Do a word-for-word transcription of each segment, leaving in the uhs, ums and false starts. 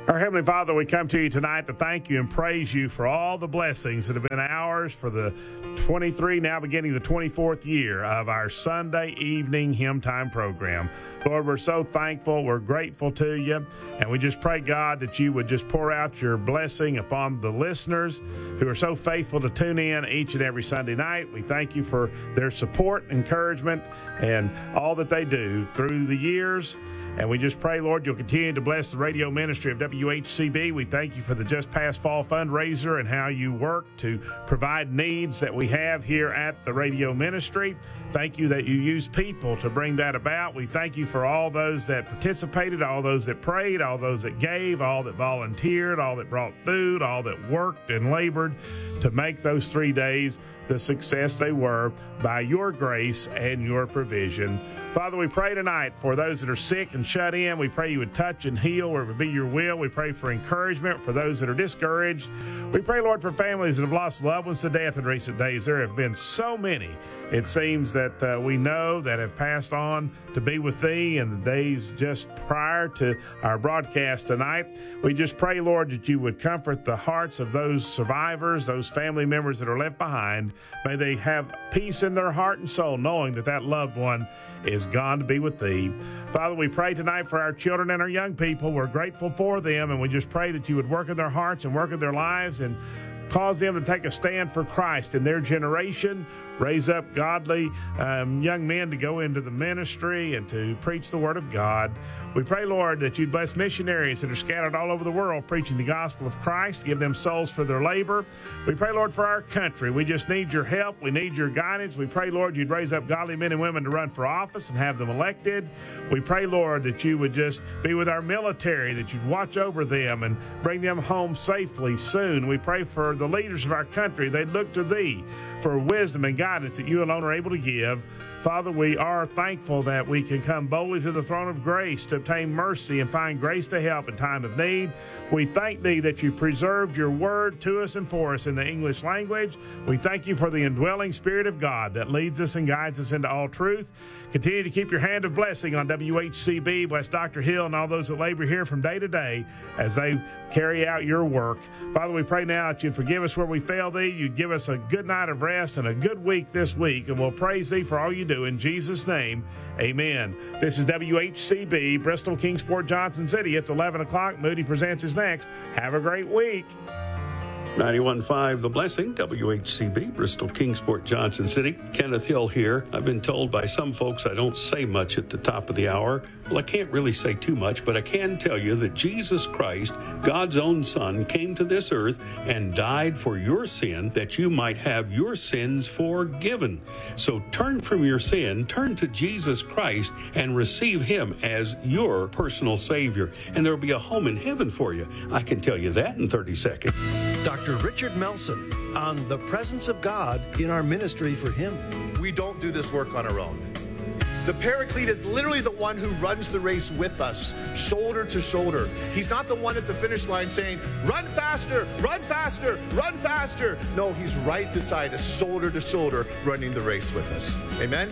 Our Heavenly Father, we come to you tonight to thank you and praise you for all the blessings that have been ours for the twenty-three, now beginning the twenty-fourth year of our Sunday evening hymn time program. Lord, we're so thankful. We're grateful to you. And we just pray, God, that you would just pour out your blessing upon the listeners who are so faithful to tune in each and every Sunday night. We thank you for their support, encouragement, and all that they do through the years. And we just pray, Lord, you'll continue to bless the radio ministry of W H C B. We thank you for the just past fall fundraiser and how you work to provide needs that we have here at the radio ministry. Thank you that you use people to bring that about. We thank you for all those that participated, all those that prayed, all those that gave, all that volunteered, all that brought food, all that worked and labored to make those three days the success they were by your grace and your provision. Father, we pray tonight for those that are sick and shut in. We pray you would touch and heal where it would be your will. We pray for encouragement for those that are discouraged. We pray, Lord, for families that have lost loved ones to death in recent days. There have been so many, it seems, that uh, we know that have passed on to be with thee in the days just prior to our broadcast tonight. We just pray, Lord, that you would comfort the hearts of those survivors, those family members that are left behind. May they have peace in their heart and soul, knowing that that loved one is gone to be with thee. Father, we pray tonight for our children and our young people. We're grateful for them, and we just pray that you would work in their hearts and work in their lives and cause them to take a stand for Christ in their generation, raise up godly um, young men to go into the ministry and to preach the Word of God. We pray, Lord, that you'd bless missionaries that are scattered all over the world preaching the gospel of Christ, give them souls for their labor. We pray, Lord, for our country. We just need your help. We need your guidance. We pray, Lord, you'd raise up godly men and women to run for office and have them elected. We pray, Lord, that you would just be with our military, that you'd watch over them and bring them home safely soon. We pray for the leaders of our country. They'd look to thee for wisdom and guidance that you alone are able to give. Father, we are thankful that we can come boldly to the throne of grace to obtain mercy and find grace to help in time of need. We thank thee that you preserved your word to us and for us in the English language. We thank you for the indwelling Spirit of God that leads us and guides us into all truth. Continue to keep your hand of blessing on W H C B. Bless Doctor Hill and all those that labor here from day to day as they carry out your work. Father, we pray now that you'd forgive us where we fail thee. You'd give us a good night of rest and a good week this week, and we'll praise thee for all you do. In Jesus' name, amen. This is W H C B, Bristol, Kingsport, Johnson City. It's eleven o'clock. Moody Presents is next. Have a great week. ninety-one point five The Blessing, W H C B, Bristol, Kingsport, Johnson City. Kenneth Hill here. I've been told by some folks I don't say much at the top of the hour. Well, I can't really say too much, but I can tell you that Jesus Christ, God's own Son, came to this earth and died for your sin that you might have your sins forgiven. So turn from your sin, turn to Jesus Christ, and receive him as your personal Savior. And there will be a home in heaven for you. I can tell you that in thirty seconds. Doctor Richard Melson on the presence of God in our ministry for him. We don't do this work on our own. The Paraclete is literally the one who runs the race with us, shoulder to shoulder. He's not the one at the finish line saying, run faster, run faster, run faster. No, he's right beside us, shoulder to shoulder, running the race with us. Amen?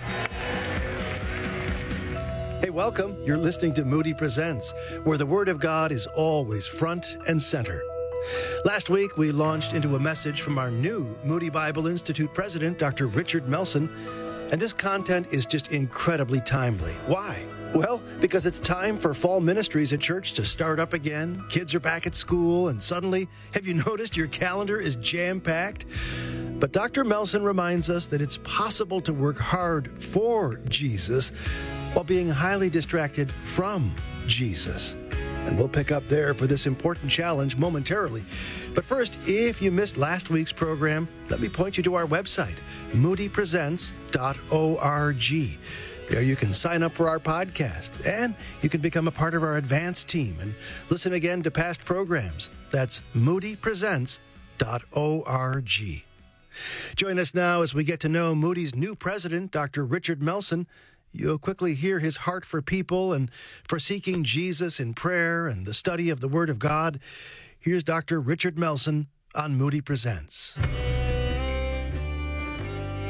Hey, welcome. You're listening to Moody Presents, where the Word of God is always front and center. Last week, we launched into a message from our new Moody Bible Institute president, Doctor Richard Melson, and this content is just incredibly timely. Why? Well, because it's time for fall ministries at church to start up again. Kids are back at school, and suddenly, have you noticed your calendar is jam-packed? But Doctor Melson reminds us that it's possible to work hard for Jesus while being highly distracted from Jesus. And we'll pick up there for this important challenge momentarily. But first, if you missed last week's program, let me point you to our website, moody presents dot org. There you can sign up for our podcast, and you can become a part of our advanced team and listen again to past programs. That's moody presents dot org. Join us now as we get to know Moody's new president, Doctor Richard Melson. You'll quickly hear his heart for people and for seeking Jesus in prayer and the study of the Word of God. Here's Doctor Richard Melson on Moody Presents.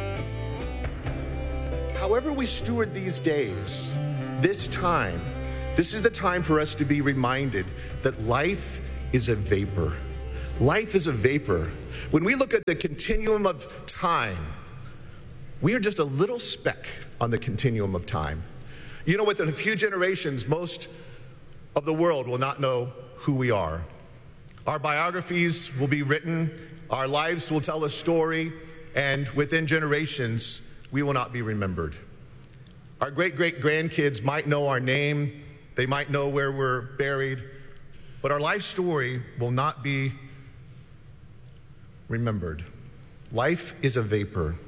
However we steward these days, this time, This is the time for us to be reminded that life is a vapor. Life is a vapor. When we look at the continuum of time, we are just a little speck on the continuum of time. You know, within a few generations, most of the world will not know who we are. Our biographies will be written, our lives will tell a story, and within generations, we will not be remembered. Our great-great-grandkids might know our name, they might know where we're buried, but our life story will not be remembered. Life is a vapor.